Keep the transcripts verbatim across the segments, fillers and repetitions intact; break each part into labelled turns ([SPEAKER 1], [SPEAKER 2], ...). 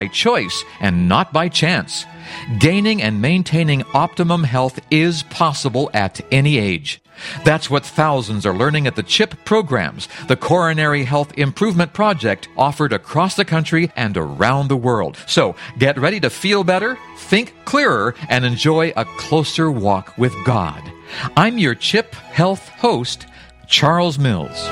[SPEAKER 1] by choice and not by chance. Gaining and maintaining optimum health is possible at any age. That's what thousands are learning at the CHIP programs, the Coronary Health Improvement Project, offered across the country and around the world. So get ready to feel better, think clearer, and enjoy a closer walk with God. I'm your CHIP Health host, Charles Mills.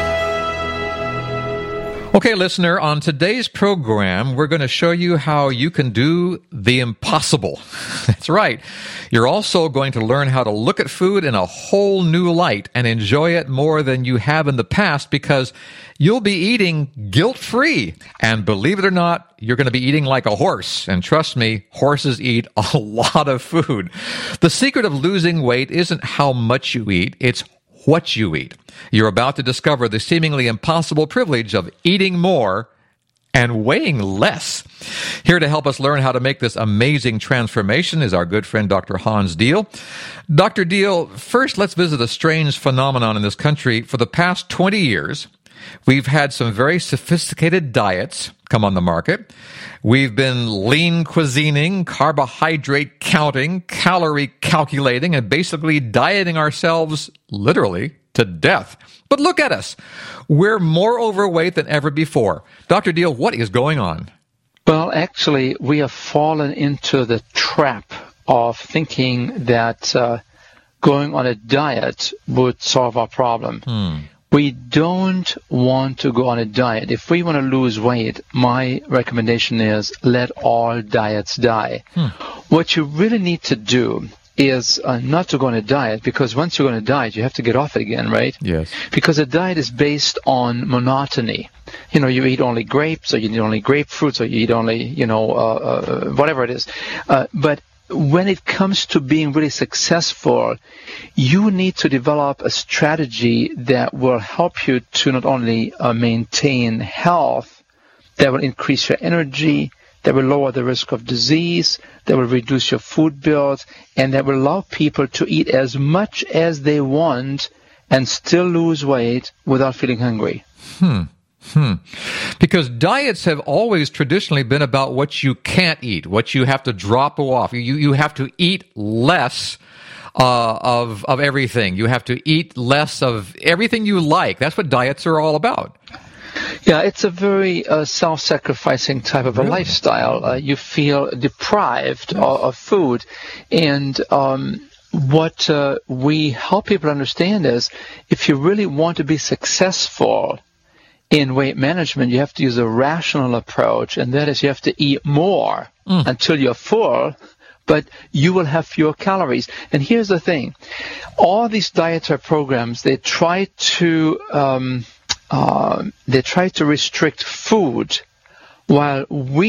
[SPEAKER 1] Okay, listener, on today's program, we're going to show you how you can do the impossible. That's right. You're also going to learn how to look at food in a whole new light and enjoy it more than you have in the past, because you'll be eating guilt-free. And believe it or not, you're going to be eating like a horse. And trust me, horses eat a lot of food. The secret of losing weight isn't how much you eat, it's what you eat. You're about to discover the seemingly impossible privilege of eating more and weighing less. Here to help us learn how to make this amazing transformation is our good friend Doctor Hans Diehl. Doctor Diehl, first let's visit a strange phenomenon in this country. For the past twenty years, we've had some very sophisticated diets come on the market. We've been lean cuisining, carbohydrate counting, calorie calculating, and basically dieting ourselves literally to death. But look at us. We're more overweight than ever before. Doctor Diehl, what is going on?
[SPEAKER 2] Well, actually, we have fallen into the trap of thinking that uh, going on a diet would solve our problem. Hmm. We don't want to go on a diet. If we want to lose weight, my recommendation is let all diets die. Hmm. What you really need to do is uh, not to go on a diet, because once you're on a diet, you have to get off it again, right?
[SPEAKER 1] Yes.
[SPEAKER 2] Because a diet is based on monotony. You know, you eat only grapes, or you eat only grapefruits, or you eat only, you know, uh, uh, whatever it is. Uh, but when it comes to being really successful, you need to develop a strategy that will help you to not only uh, maintain health, that will increase your energy, that will lower the risk of disease, that will reduce your food bills, and that will allow people to eat as much as they want and still lose weight without feeling hungry.
[SPEAKER 1] Hmm. Hmm. Because diets have always traditionally been about what you can't eat, what you have to drop off. You you have to eat less uh, of of everything. You have to eat less of everything you like. That's what diets are all about.
[SPEAKER 2] Yeah, it's a very uh, self-sacrificing type of a really? lifestyle. Uh, you feel deprived yes. of, of food, and um, what uh, we help people understand is, if you really want to be successful in weight management, you have to use a rational approach, and that is you have to eat more mm. until you're full, but you will have fewer calories. And here's the thing. All these dietary programs, they try to um, uh, they try to restrict food while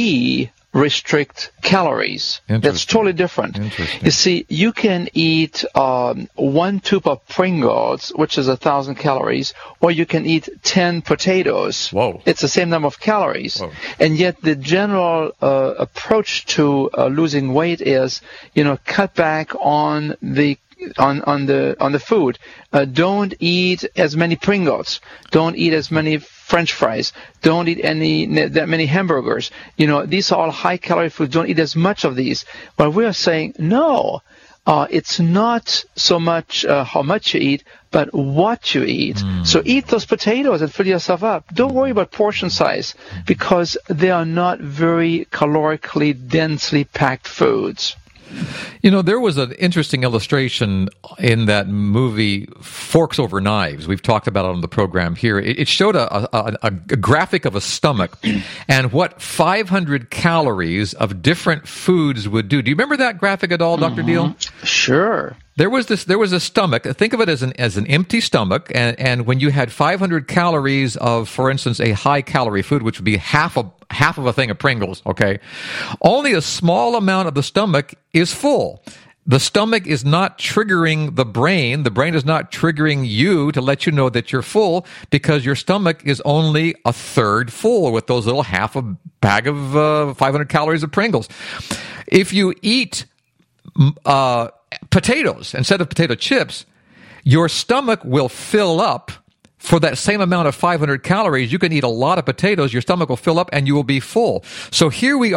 [SPEAKER 2] we restrict calories. That's totally different. You see, you can eat um, one tube of Pringles, which is a thousand calories, or you can eat ten potatoes.
[SPEAKER 1] Whoa.
[SPEAKER 2] It's the same number of calories.
[SPEAKER 1] Whoa.
[SPEAKER 2] And yet the general uh, approach to uh, losing weight is, you know, cut back on the on on the on the food. Uh, don't eat as many Pringles. Don't eat as many French fries. Don't eat any that many hamburgers. You know, these are all high-calorie foods. Don't eat as much of these. But we are saying, no, uh, it's not so much uh, how much you eat, but what you eat. Mm. So eat those potatoes and fill yourself up. Don't worry about portion size, because they are not very calorically densely packed foods.
[SPEAKER 1] You know, there was an interesting illustration in that movie, Forks Over Knives. We've talked about it on the program here. It, it showed a, a, a graphic of a stomach and what five hundred calories of different foods would do. Do you remember that graphic at all, Doctor
[SPEAKER 2] Mm-hmm.
[SPEAKER 1] Diehl?
[SPEAKER 2] Sure.
[SPEAKER 1] There was this. There was a stomach. Think of it as an as an empty stomach, and, and when you had five hundred calories of, for instance, a high calorie food, which would be half a half of a thing of Pringles. Okay, only a small amount of the stomach is full. The stomach is not triggering the brain. The brain is not triggering you to let you know that you're full, because your stomach is only a third full with those little half a bag of uh, five hundred calories of Pringles. If you eat uh, potatoes instead of potato chips, your stomach will fill up. For that same amount of five hundred calories, you can eat a lot of potatoes, your stomach will fill up, and you will be full. So here we